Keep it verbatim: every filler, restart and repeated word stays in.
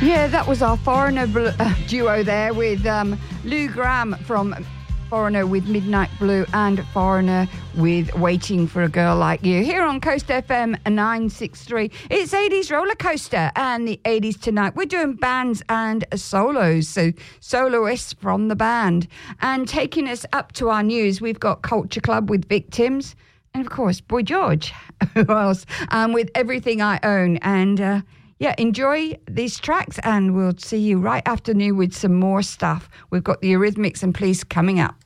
Yeah, that was our Foreigner bl- uh, duo there with um, Lou Graham from Foreigner with Midnight Blue and Foreigner with Waiting for a Girl Like You. Here on Coast F M nine sixty-three, it's eighties Roller Coaster and the eighties tonight. We're doing bands and solos, so soloists from the band. And taking us up to our news, we've got Culture Club with Victims and, of course, Boy George. Who else? Um, with Everything I Own. And... Uh, Yeah, enjoy these tracks and we'll see you right after new with some more stuff. We've got the Eurythmics and Police coming up.